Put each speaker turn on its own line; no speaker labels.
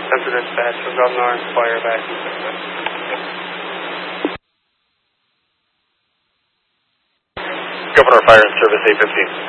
Center dispatch for Governor, fire back in service.
Governor, fire in service 815.